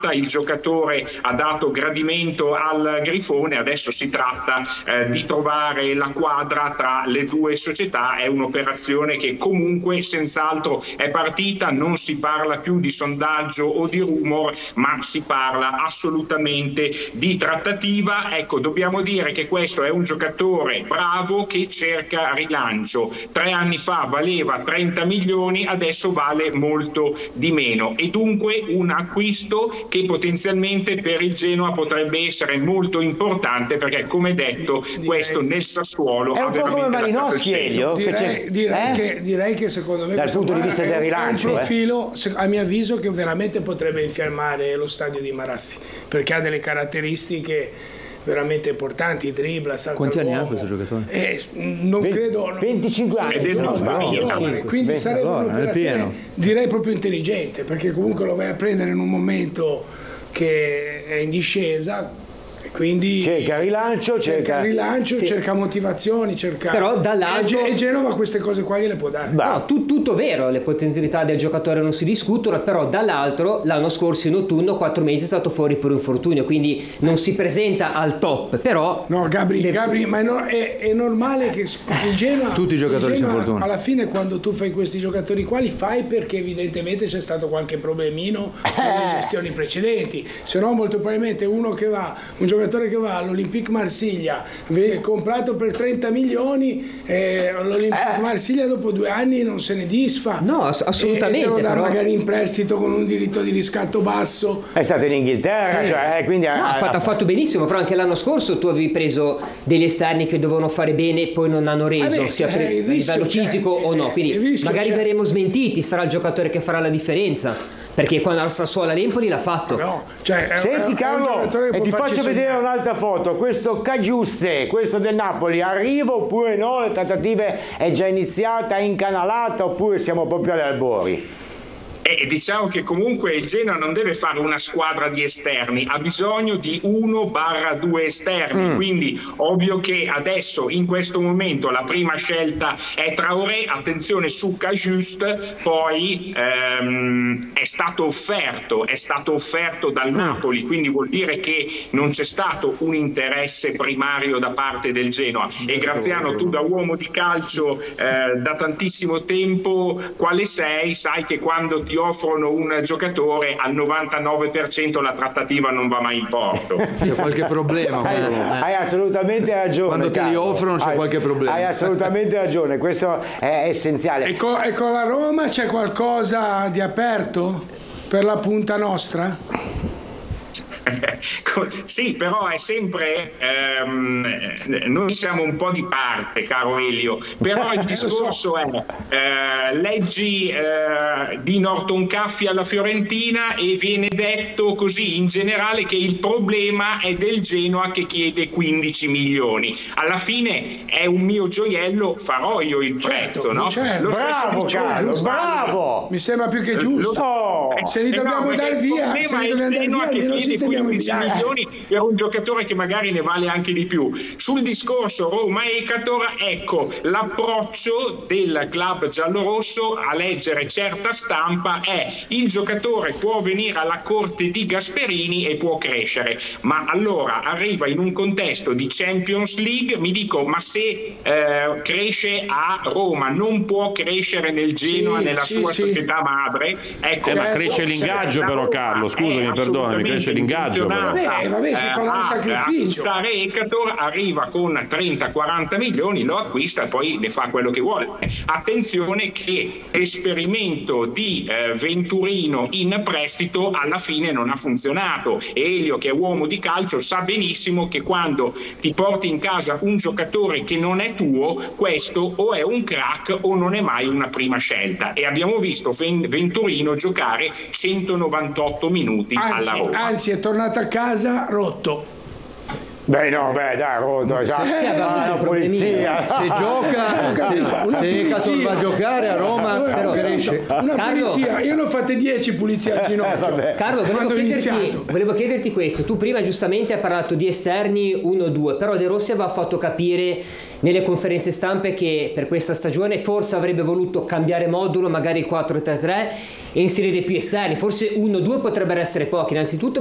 il giocatore ha dato gradimento al Grifone, adesso si tratta di trovare la quadra tra le due società. È un'operazione che comunque senz'altro è partita, non si parla più di sondaggio o di rumor, ma si parla assolutamente di trattativa. Ecco, dobbiamo dire che questo è un giocatore bravo che cerca rilancio. 3 anni fa valeva 30 milioni, adesso vale molto di meno, e dunque un acquisto che potenzialmente per il Genoa potrebbe essere molto importante, perché come detto questo nel Sassuolo è un po' come Malinowski, Elio, direi che secondo me dal punto di vista del rilancio è un profilo a mio avviso che veramente potrebbe infiammare lo stadio di Marassi, perché ha delle caratteristiche veramente importanti, dribbla, salta. Quanti anni ha questo giocatore? Non credo 25 anni, quindi sarebbe un'operazione direi proprio intelligente, perché comunque lo vai a prendere in un momento che è in discesa, quindi cerca rilancio, sì, cerca motivazioni, però dall'altro e Genova queste cose qua gliele può dare. No, tutto vero, le potenzialità del giocatore non si discutono, però dall'altro l'anno scorso in autunno 4 mesi è stato fuori per infortunio, quindi non si presenta al top, però no, Gabri, ma è normale che il Genoa, tutti i giocatori si infortunano. Alla fine quando tu fai questi giocatori qua li fai perché evidentemente c'è stato qualche problemino nelle gestioni precedenti, se no molto probabilmente un giocatore che va all'Olympique Marsiglia comprato per 30 milioni, l'Olympique Marsiglia dopo 2 anni non se ne disfa, no, assolutamente, e te lo dà però magari in prestito con un diritto di riscatto basso. È stato in Inghilterra, sì. Quindi ha fatto benissimo, però anche l'anno scorso tu avevi preso degli esterni che dovevano fare bene e poi non hanno reso, sia a livello fisico o no, quindi magari verremo smentiti, sarà il giocatore che farà la differenza, perché quando al Sassuolo l'Empoli l'ha fatto. No, senti Carlo, e ti faccio vedere un'altra foto. Questo Cagiuste, questo del Napoli, arriva oppure no? Le trattative è già iniziata, è incanalata, oppure siamo proprio agli albori? Diciamo che comunque il Genoa non deve fare una squadra di esterni, ha bisogno di 1/2 esterni, quindi ovvio che adesso in questo momento la prima scelta è Traoré, attenzione su Cajuste, poi è stato offerto dal Napoli, quindi vuol dire che non c'è stato un interesse primario da parte del Genoa. E Graziano, tu da uomo di calcio da tantissimo tempo quale sei, sai che quando ti offrono un giocatore al 99% la trattativa non va mai in porto. C'è qualche problema. Hai assolutamente ragione. Quando te li offrono c'è qualche problema. Hai assolutamente ragione, questo è essenziale. E con la Roma c'è qualcosa di aperto per la punta nostra? Sì, però è sempre noi siamo un po' di parte, caro Elio, però il discorso è leggi di Norton Caffi alla Fiorentina e viene detto così in generale che il problema è del Genoa che chiede 15 milioni. Alla fine è un mio gioiello, farò io il prezzo, no? Certo. Bravo Carlo, bravo! Mi sembra più che giusto. Se li dobbiamo dare via, almeno si teniamo 15 milioni per un giocatore che magari ne vale anche di più. Sul discorso Roma-Ekator, ecco, l'approccio del club giallorosso a leggere certa stampa è: il giocatore può venire alla corte di Gasperini e può crescere, ma allora arriva in un contesto di Champions League, mi dico, ma se cresce a Roma non può crescere nel Genoa, nella sua società madre? Ecco, ma cresce l'ingaggio però, Carlo, scusami, perdonami, cresce l'ingaggio però. Vabbè, si fa un sacrificio. Ekator arriva con 30-40 milioni, lo acquista e poi ne fa quello che vuole. Attenzione che l'esperimento di Venturino in prestito alla fine non ha funzionato. Elio, che è uomo di calcio, sa benissimo che quando ti porti in casa un giocatore che non è tuo, questo o è un crack o non è mai una prima scelta, e abbiamo visto Venturino giocare 198 minuti alla Roma. Anzi, è tornato a casa rotto. Dai, Rodo, la polizia. Se gioca, se Cazzo va a giocare a Roma, però cresce. Una polizia, io ne ho fatte 10 pulizie al ginocchio. Carlo, volevo chiederti questo. Tu prima giustamente hai parlato di esterni 1-2, però De Rossi aveva fatto capire nelle conferenze stampe che per questa stagione forse avrebbe voluto cambiare modulo, magari il 4-3-3 e inserire più esterni. Forse 1-2 potrebbero essere pochi. Innanzitutto